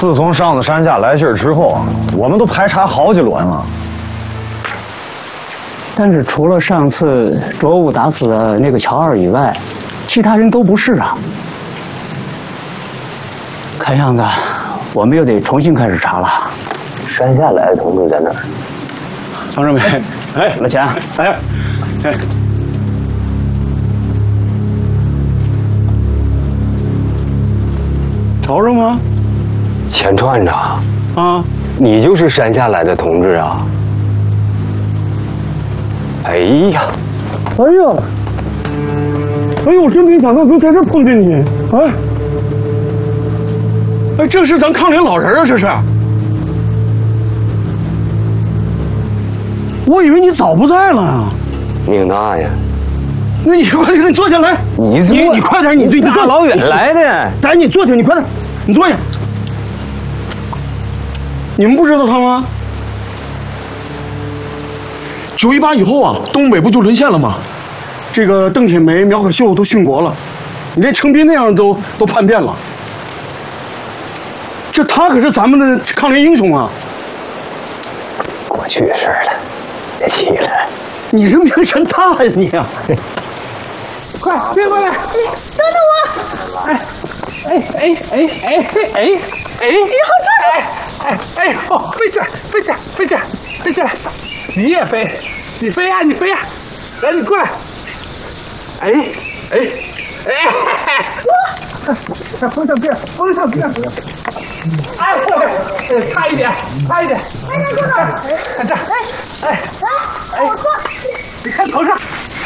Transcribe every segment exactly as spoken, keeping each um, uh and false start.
自从上次山下来信之后，我们都排查好几轮了。 但是除了上次卓武打死的那个乔二以外，其他人都不是啊。看样子，我们又得重新开始查了。 山下来的同志在哪儿？ 张胜美，哎， 老钱， 哎，哎。 找着吗？ 钱船长啊， 你就是山下来的同志啊！哎呀， 哎呀，哎呦，我真没想到能在这碰见你！哎，哎，这是咱抗联老人啊，这是！我以为你早不在了啊！ 命大呀！ 那你快点，你坐下来。 你你你快点，你对大老远来的。 来，你坐下，你快点，你坐下。你们不知道他吗？九一八以后啊，东北不就沦陷了吗？这个邓铁梅、苗可秀都殉国了，你连程斌那样都都叛变了。这他可是咱们的抗联英雄啊！ 过去的事了，别提了。 你这名真大呀，你啊！ 快别过来！等等我！哎哎哎哎哎哎哎！你好重！哎哎哎呦，飞起来，飞起来，飞起来，飞起来！你也飞，你飞呀，你飞呀！来，你过来！哎哎哎！我，风上边，风上边！哎，差一点，差一点！哎，那哥哥，看这，哎哎来，我坐。你看头上。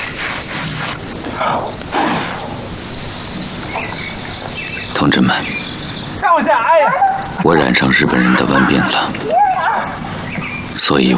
同志们， 看我这，哎呀！ 我染上日本人的瘟病了，所以